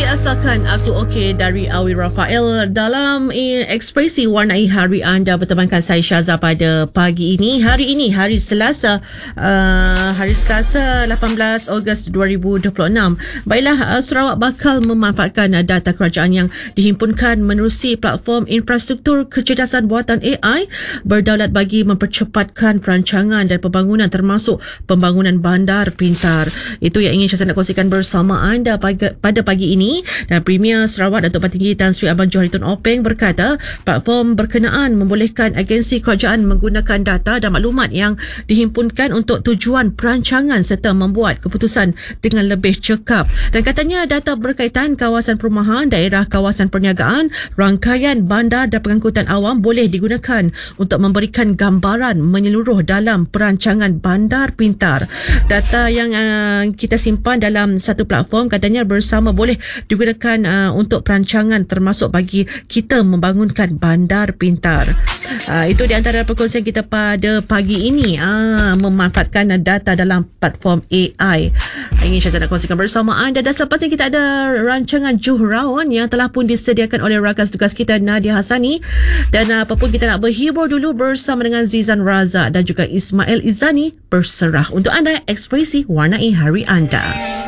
Okey, asalkan aku okey dari Awi Rafael dalam ekspresi warnai hari anda bertemankan saya Syaza pada pagi ini. Hari ini hari Selasa 18 Ogos 2026. Baiklah, Sarawak bakal memanfaatkan data kerajaan yang dihimpunkan menerusi platform infrastruktur kecerdasan buatan AI berdaulat bagi mempercepatkan perancangan dan pembangunan termasuk pembangunan bandar pintar. Itu yang ingin saya nak kongsikan bersama anda pada pagi ini. Dan Premier Sarawak Datuk Patinggi Tan Sri Abang Johari Tun Openg berkata platform berkenaan membolehkan agensi kerajaan menggunakan data dan maklumat yang dihimpunkan untuk tujuan perancangan serta membuat keputusan dengan lebih cekap. Dan katanya data berkaitan kawasan perumahan, daerah kawasan perniagaan, rangkaian bandar dan pengangkutan awam boleh digunakan untuk memberikan gambaran menyeluruh dalam perancangan bandar pintar. Data yang kita simpan dalam satu platform katanya bersama boleh digunakan untuk perancangan termasuk bagi kita membangunkan bandar pintar. Itu di antara perkongsian kita pada pagi ini, memanfaatkan data dalam platform AI. Ingin saya nak kongsikan bersama anda. Dan selepasnya kita ada rancangan Juhrawan yang telah pun disediakan oleh rakan tugas kita Nadia Hasani. Dan apa pun kita nak berhibur dulu bersama dengan Zizan Raza dan juga Ismail Izani berserah. Untuk anda, ekspresi warnai hari anda.